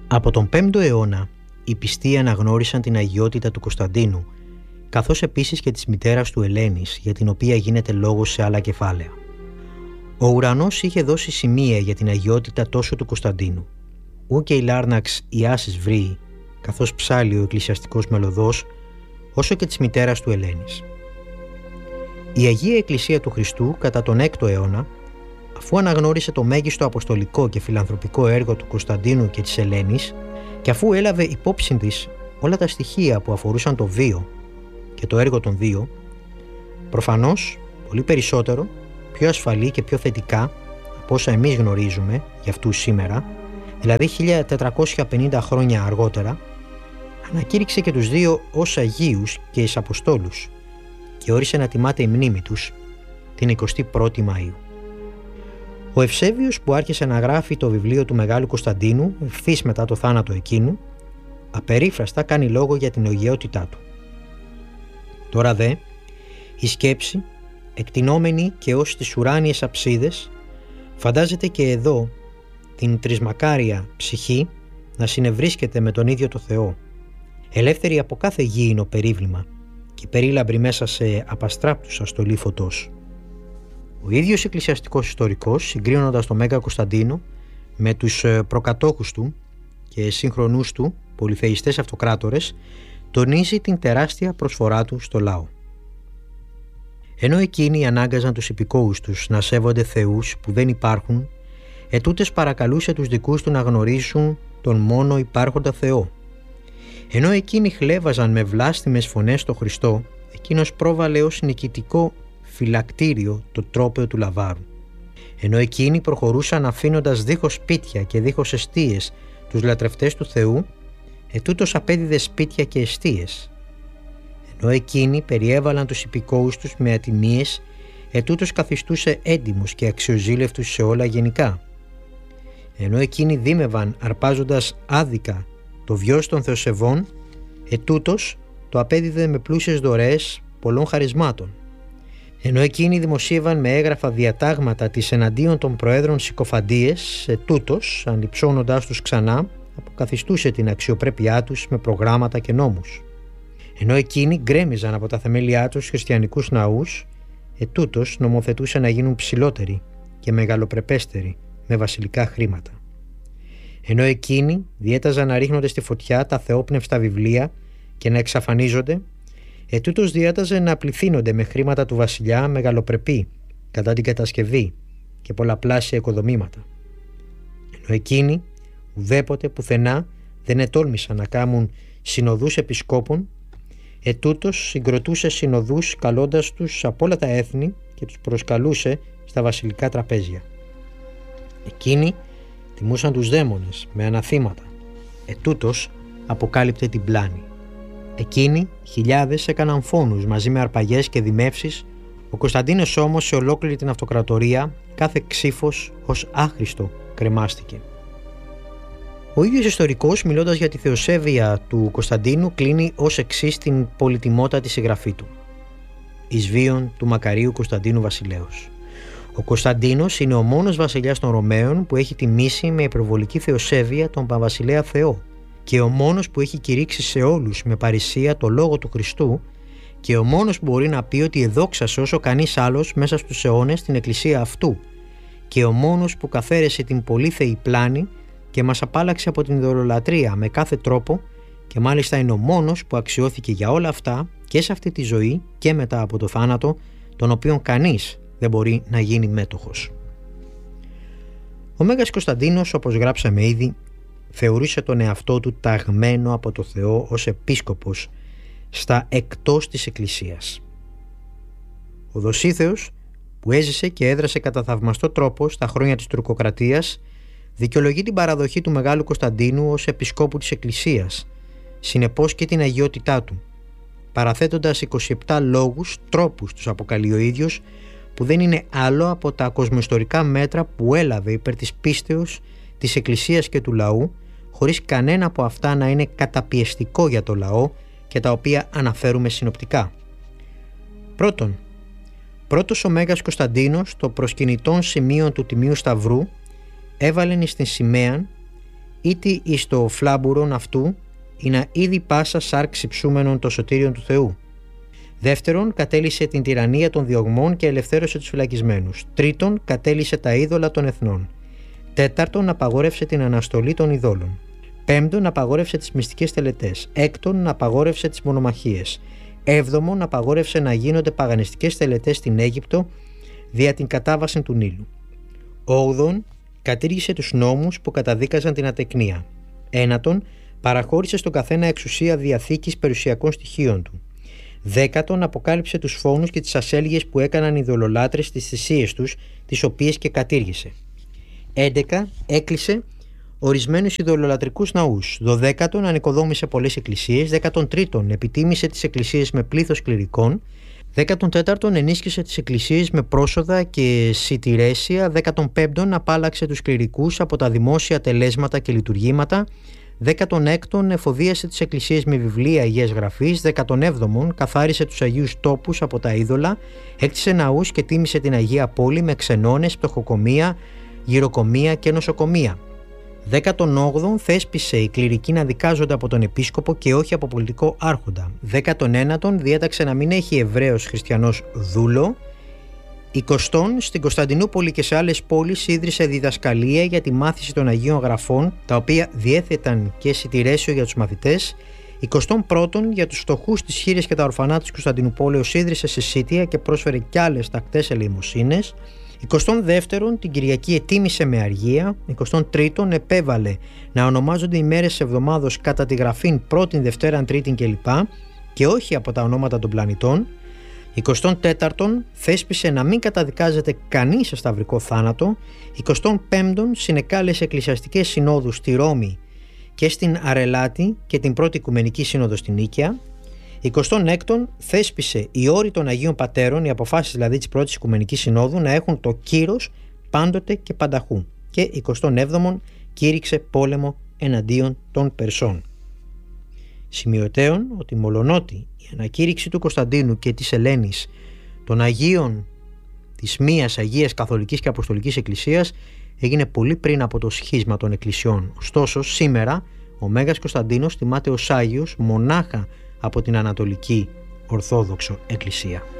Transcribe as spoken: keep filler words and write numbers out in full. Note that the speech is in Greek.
Από τον πέμπτο αιώνα οι πιστοί αναγνώρισαν την αγιότητα του Κωνσταντίνου, καθώς επίσης και της μητέρας του Ελένης, για την οποία γίνεται λόγος σε άλλα κεφάλαια. Ο ουρανός είχε δώσει σημεία για την αγιότητα τόσο του Κωνσταντίνου. Ου και η Λάρναξ η Άσης βρύει, καθώς ψάλλει ο εκκλησιαστικός μελωδός, όσο και της μητέρας του Ελένης. Η Αγία Εκκλησία του Χριστού κατά τον έκτο αιώνα, αφού αναγνώρισε το μέγιστο αποστολικό και φιλανθρωπικό έργο του Κωνσταντίνου και της Ελένης και αφού έλαβε υπόψη της όλα τα στοιχεία που αφορούσαν το βίο και το έργο των δύο, προφανώς πολύ περισσότερο, πιο ασφαλή και πιο θετικά από όσα εμείς γνωρίζουμε για αυτούς σήμερα, δηλαδή χίλια τετρακόσια πενήντα χρόνια αργότερα, ανακήρυξε και τους δύο ως Αγίους και εις Αποστόλους και όρισε να τιμάται η μνήμη τους την εικοστή πρώτη Μαΐου. Ο Ευσέβιος, που άρχισε να γράφει το βιβλίο του Μεγάλου Κωνσταντίνου ευθύς μετά το θάνατο εκείνου, απερίφραστα κάνει λόγο για την αγιότητά του. Τώρα δε, η σκέψη, εκτινόμενη και ως τις ουράνιες αψίδες, φαντάζεται και εδώ την τρισμακάρια ψυχή να συνευρίσκεται με τον ίδιο το Θεό, ελεύθερη από κάθε γήινο περίβλημα και περίλαμπρη μέσα σε απαστράπτουσα στολή φωτός. Ο ίδιος εκκλησιαστικός ιστορικός, συγκρίνοντας τον Μέγα Κωνσταντίνο με τους προκατόχους του και σύγχρονούς του πολυθεϊστές αυτοκράτορες, τονίζει την τεράστια προσφορά του στο λαό. Ενώ εκείνοι ανάγκαζαν τους υπηκόους τους να σέβονται θεούς που δεν υπάρχουν, ετούτες παρακαλούσε τους δικούς του να γνωρίσουν τον μόνο υπάρχοντα Θεό. Ενώ εκείνοι χλέβαζαν με βλάστημες φωνές το Χριστό, εκείνος πρόβαλε ως νικητικό φυλακτήριο το τρόπαιο του Λαβάρου. Ενώ εκείνοι προχωρούσαν αφήνοντας δίχως σπίτια και δίχως εστίες τους λατρευτές του Θεού, ετούτος απέδιδε σπίτια και εστίες. Ενώ εκείνοι περιέβαλαν τους υπηκόους τους με ατιμίες, ετούτος καθιστούσε έντιμους και αξιοζήλευτους σε όλα γενικά. Ενώ εκείνοι δίμευαν αρπάζοντας άδικα το βιος των θεοσεβών, ετούτος το απέδιδε με πλούσιες δωρεές πολλών χαρισμάτων. Ενώ εκείνοι δημοσίευαν με έγγραφα διατάγματα της εναντίον των προέδρων συκοφαντίες, ετούτος, ανυψώνοντας τους ξανά, αποκαθιστούσε την αξιοπρέπειά τους με προγράμματα και νόμους. Ενώ εκείνοι γκρέμιζαν από τα θεμέλια τους χριστιανικούς ναούς, ετούτος νομοθετούσε να γίνουν ψηλότεροι και μεγαλοπρεπέστεροι με βασιλικά χρήματα. Ενώ εκείνοι διέταζαν να ρίχνονται στη φωτιά τα θεόπνευστα βιβλία και να εξαφανίζονται, ετούτος διέταζε να πληθύνονται με χρήματα του βασιλιά μεγαλοπρεπή κατά την κατασκευή και πολλαπλάσια οικοδομήματα. Ενώ εκείνοι ουδέποτε πουθενά δεν ετόλμησαν να κάνουν συνοδούς επισκόπων, ετούτος συγκροτούσε συνοδούς καλώντας τους από όλα τα έθνη και τους προσκαλούσε στα βασιλικά τραπέζια. Εκείνοι τιμούσαν τους δαίμονες με αναθήματα, ετούτος αποκάλυπτε την πλάνη. Εκείνοι χιλιάδες έκαναν φόνους μαζί με αρπαγές και δημεύσεις, ο Κωνσταντίνος όμως σε ολόκληρη την αυτοκρατορία κάθε ξύφος ως άχρηστο κρεμάστηκε. Ο ίδιος ιστορικός, μιλώντας για τη θεοσέβεια του Κωνσταντίνου, κλείνει ως εξής την πολυτιμότατη συγγραφή του. Εις βίον του μακαρίου Κωνσταντίνου Βασιλέως. Ο Κωνσταντίνος είναι ο μόνος βασιλιάς των Ρωμαίων που έχει τιμήσει με υπερβολική θεοσέβεια τον Παβασιλέα Θεό και ο μόνος που έχει κηρύξει σε όλους με παρησία το λόγο του Χριστού και ο μόνος που μπορεί να πει ότι εδόξασε όσο κανείς άλλος μέσα στους αιώνες την εκκλησία αυτού και ο μόνος που καθαίρεσε την πολύθεη πλάνη και μας απάλαξε από την ειδωλολατρία με κάθε τρόπο και μάλιστα είναι ο μόνος που αξιώθηκε για όλα αυτά και σε αυτή τη ζωή και μετά από το θάνατο, τον οποίον κανείς δεν μπορεί να γίνει μέτοχος. Ο Μέγας Κωνσταντίνος, όπως γράψαμε ήδη, θεωρούσε τον εαυτό του ταγμένο από το Θεό ως επίσκοπος στα εκτός της Εκκλησίας. Ο Δοσίθεος, που έζησε και έδρασε κατά θαυμαστό τρόπο στα χρόνια της τουρκοκρατίας, δικαιολογεί την παραδοχή του Μεγάλου Κωνσταντίνου ως επισκόπου της Εκκλησίας, συνεπώς και την αγιότητά του, παραθέτοντας είκοσι επτά λόγους, τρόπους τους αποκαλεί ο ίδιος, που δεν είναι άλλο από τα κοσμοϊστορικά μέτρα που έλαβε υπέρ της πίστεως, της Εκκλησίας και του λαού, χωρίς κανένα από αυτά να είναι καταπιεστικό για το λαό και τα οποία αναφέρουμε συνοπτικά. Πρώτον, πρώτος ο Μέγας Κωνσταντίνος, το προσκυνητόν σημείο του Τιμίου Σταυρού, έβαλεν εις την σημαίαν ήτι εις το φλάμπουρον αυτού, ή να ήδη πάσα σάρξη ψούμενον το σωτήριον του Θεού. Δεύτερον, κατέλυσε την τυραννία των διωγμών και ελευθέρωσε τους φυλακισμένους. Τρίτον, κατέλυσε τα είδωλα των εθνών. Τέταρτον, απαγόρευσε την αναστολή των ειδόλων. Πέμπτον, απαγόρευσε τις μυστικές τελετές. Έκτον, απαγόρευσε τις μονομαχίες. Έβδομον, απαγόρευσε να γίνονται παγανιστικές τελετές στην Αίγυπτο δια την κατάβαση του Νείλου. Όγδον, κατήργησε τους νόμους που καταδίκαζαν την ατεκνία. Ένατον, παραχώρησε στον καθένα εξουσία διαθήκης περιουσιακών στοιχείων του. Δέκατον, αποκάλυψε τους φόνους και τις ασέλγειες που έκαναν οι ειδωλολάτρες στις θυσίες τους, τις οποίες και κατήργησε. Έντεκα, έκλεισε ορισμένους ειδωλολατρικούς ναούς. Δωδέκατον, ανοικοδόμησε πολλές εκκλησίες. Δέκατον τρίτον, επιτίμησε τις εκκλησίες με πλήθος κληρικών. Δέκατον τέταρτον, ενίσχυσε τις εκκλησίες με πρόσοδα και σιτηρέσια. Δέκατον πέμπτον, απάλλαξε τους κληρικούς από τα δημόσια τελέσματα και λειτουργήματα. Δέκατον έκτον, εφοδίασε τις εκκλησίες με βιβλία Αγίας Γραφής. Δέκατον έβδομον, καθάρισε τους Αγίους τόπους από τα είδωλα. Έκτισε ναούς και τίμησε την Αγία Πόλη με ξενώνες, πτωχοκομεία, γυροκομεία και νοσοκομεία. Δέκατον όγδοον, θέσπισε οι κληρικοί να δικάζονται από τον επίσκοπο και όχι από πολιτικό άρχοντα. Δέκατον ένατον, διέταξε να μην έχει Εβραίος χριστιανός δούλο. Εικοστόν, στην Κωνσταντινούπολη και σε άλλες πόλεις ίδρυσε διδασκαλία για τη μάθηση των Αγίων Γραφών, τα οποία διέθεταν και σιτηρέσιο για τους μαθητές. Εικοστόν πρώτον, για τους φτωχούς, τις χήρες και τα ορφανά της Κωνσταντινουπόλεως ίδρυσε συσίτια και πρόσφερε κι άλλες τακτές ελεημοσύνες. εικοστόν δεύτερον, την Κυριακή ετίμησε με αργία. εικοστόν τρίτον, επέβαλε να ονομάζονται οι μέρες της εβδομάδος κατά τη γραφήν πρώτην, Δευτέραν, Τρίτην κλπ. Και όχι από τα ονόματα των πλανητών. εικοστόν τέταρτον, θέσπισε να μην καταδικάζεται κανείς σε σταυρικό θάνατο. εικοστόν πέμπτον, συνεκάλεσε εκκλησιαστικές συνόδους στη Ρώμη και στην Αρελάτη και την πρώτη Οικουμενική Σύνοδο στην Νίκαια. εικοστόν έκτον, θέσπισε οι όροι των Αγίων Πατέρων, οι αποφάσεις δηλαδή της πρώτης Οικουμενικής Συνόδου, να έχουν το κύρος πάντοτε και πανταχού. Και εικοστόν έβδομον, κήρυξε πόλεμο εναντίον των Περσών. Σημειωτέων ότι μολονότι η ανακήρυξη του Κωνσταντίνου και της Ελένης των Αγίων της μίας Αγίας Καθολικής και Αποστολικής Εκκλησίας έγινε πολύ πριν από το σχίσμα των εκκλησιών. Ωστόσο σήμερα ο Μέγας Κωνσταντίνος τιμάται ως Άγιος μονάχα από την Ανατολική Ορθόδοξο Εκκλησία.